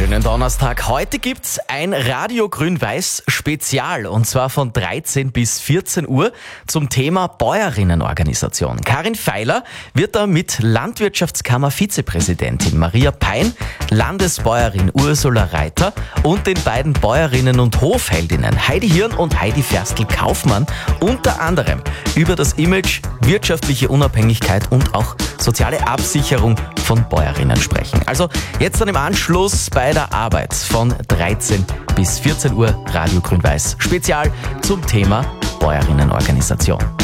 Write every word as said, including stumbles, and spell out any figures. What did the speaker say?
Schönen Donnerstag. Heute gibt's ein Radio Grün-Weiß Spezial und zwar von dreizehn bis vierzehn Uhr zum Thema Bäuerinnenorganisation. Karin Feiler wird da mit Landwirtschaftskammer-Vizepräsidentin Maria Pein, Landesbäuerin Ursula Reiter und den beiden Bäuerinnen und Hofheldinnen Heidi Hirn und Heidi Ferstl-Kaufmann unter anderem über das Image, wirtschaftliche Unabhängigkeit und auch soziale Absicherung von Bäuerinnen sprechen. Also jetzt dann im Anschluss bei der Arbeit von dreizehn bis vierzehn Uhr Radio Grün-Weiß Spezial zum Thema Bäuerinnenorganisation.